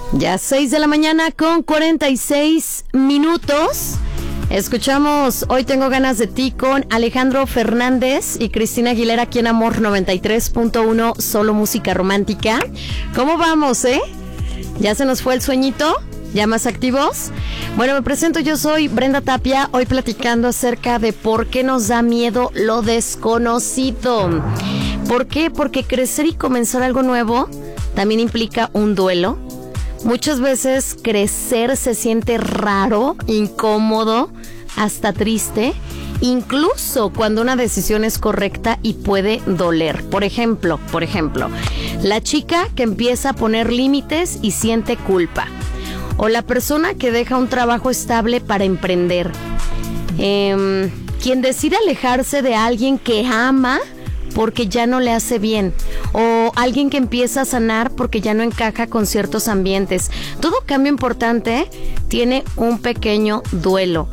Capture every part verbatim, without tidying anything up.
Ya seis de la mañana con cuarenta y seis minutos. Escuchamos Hoy Tengo Ganas de Ti con Alejandro Fernández y Cristina Aguilera aquí en Amor noventa y tres punto uno, solo música romántica. ¿Cómo vamos, eh? ¿Ya se nos fue el sueñito? ¿Ya más activos? Bueno, me presento, yo soy Brenda Tapia, hoy platicando acerca de por qué nos da miedo lo desconocido. ¿Por qué? Porque crecer y comenzar algo nuevo también implica un duelo. Muchas veces crecer se siente raro, incómodo, hasta triste, incluso cuando una decisión es correcta y puede doler. Por ejemplo, por ejemplo, la chica que empieza a poner límites y siente culpa. O la persona que deja un trabajo estable para emprender. Eh, quien decide alejarse de alguien que ama porque ya no le hace bien, o alguien que empieza a sanar porque ya no encaja con ciertos ambientes. Todo cambio importante tiene un pequeño duelo.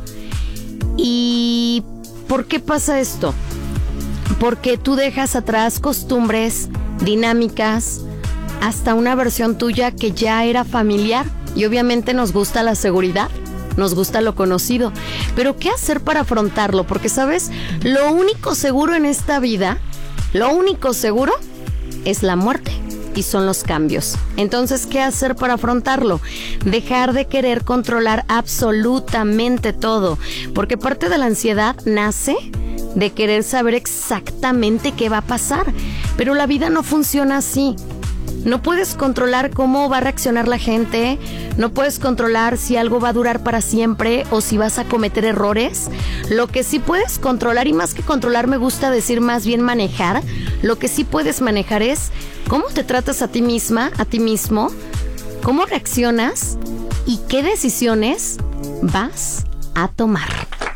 ¿Y por qué pasa esto? Porque tú dejas atrás costumbres, dinámicas, hasta una versión tuya que ya era familiar. Y obviamente nos gusta la seguridad, nos gusta lo conocido. Pero ¿qué hacer para afrontarlo? Porque, ¿sabes? Lo único seguro en esta vida... Lo único seguro es la muerte y son los cambios. Entonces, ¿qué hacer para afrontarlo? Dejar de querer controlar absolutamente todo, porque parte de la ansiedad nace de querer saber exactamente qué va a pasar, pero la vida no funciona así. No puedes controlar cómo va a reaccionar la gente, no puedes controlar si algo va a durar para siempre o si vas a cometer errores. Lo que sí puedes controlar, y más que controlar me gusta decir más bien manejar, lo que sí puedes manejar es cómo te tratas a ti misma, a ti mismo, cómo reaccionas y qué decisiones vas a tomar.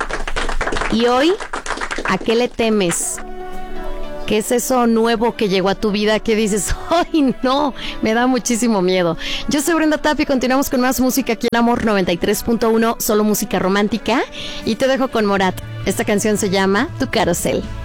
Y hoy, ¿a qué le temes? ¿Qué es eso nuevo que llegó a tu vida que dices, ¡ay, no! Me da muchísimo miedo. Yo soy Brenda Tapia y continuamos con más música aquí en Amor noventa y tres punto uno, solo música romántica. Y te dejo con Morat. Esta canción se llama Tu Carosel.